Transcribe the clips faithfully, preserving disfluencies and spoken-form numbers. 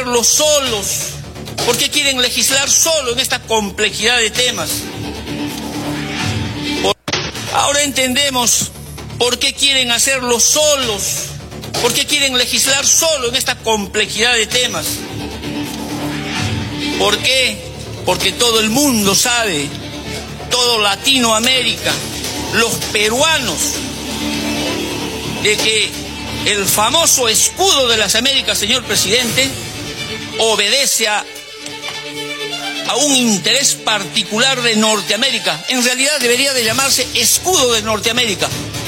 hacerlo solos? ¿Por qué quieren legislar solo en esta complejidad de temas? Por... Ahora entendemos por qué quieren hacerlo solos. ¿Por qué quieren legislar solo en esta complejidad de temas? ¿Por qué? Porque todo el mundo sabe, todo Latinoamérica, los peruanos, de que el famoso escudo de las Américas, señor presidente, obedece a, a un interés particular de Norteamérica. En realidad debería de llamarse escudo de Norteamérica.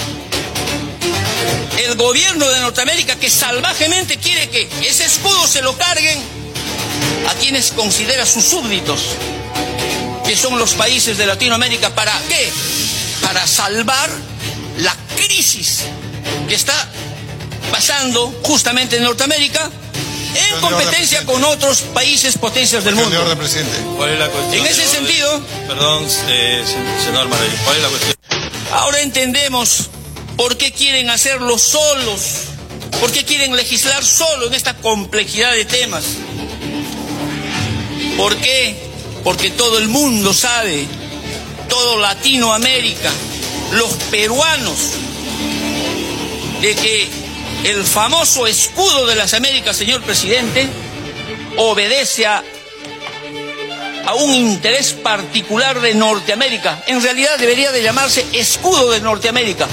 El gobierno de Norteamérica, que salvajemente quiere que ese escudo se lo carguen a quienes considera sus súbditos, que son los países de Latinoamérica. ¿Para qué? Para salvar la crisis que está pasando justamente en Norteamérica, en competencia con otros países potencias del mundo. Señor presidente, ¿cuál es la cuestión? En ese sentido, perdón, eh, señor Maray, ¿cuál es la cuestión? Ahora entendemos por qué quieren hacerlo solos, por qué quieren legislar solo en esta complejidad de temas. ¿Por qué? Porque todo el mundo sabe, todo Latinoamérica, los peruanos, de que el famoso escudo de las Américas, señor presidente, obedece a, a un interés particular de Norteamérica. En realidad debería de llamarse escudo de Norteamérica.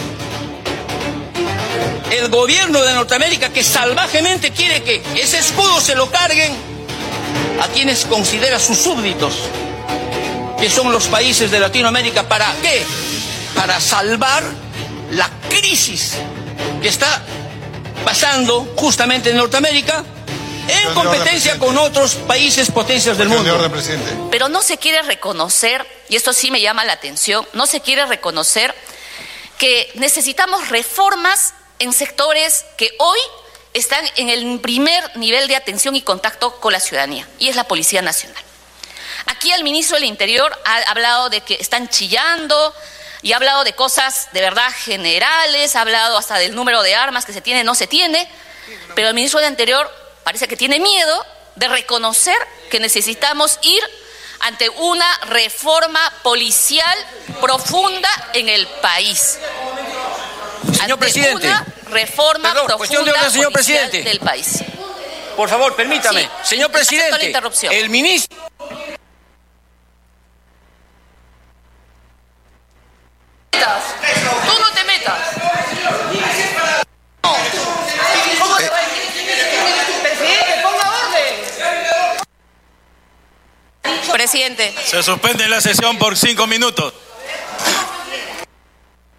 El gobierno de Norteamérica, que salvajemente quiere que ese escudo se lo carguen a quienes considera sus súbditos, que son los países de Latinoamérica. ¿Para qué? Para salvar la crisis que está pasando justamente en Norteamérica, en competencia con otros países potencias del mundo. Señor presidente. Pero no se quiere reconocer, y esto sí me llama la atención, no se quiere reconocer que necesitamos reformas en sectores que hoy están en el primer nivel de atención y contacto con la ciudadanía, y es la Policía Nacional. Aquí el ministro del Interior ha hablado de que están chillando y ha hablado de cosas de verdad generales, ha hablado hasta del número de armas que se tiene, no se tiene, pero el ministro del Interior parece que tiene miedo de reconocer que necesitamos ir ante una reforma policial profunda en el país. Señor presidente, una reforma perdón, profunda cuestión de orden, señor presidente, del país. Por favor, permítame. Sí, señor presidente, la interrupción. El ministro... Tú no te metas. No. ¿Cómo se va a decir? Presidente, ponga orden. Presidente. Se suspende la sesión por cinco minutos.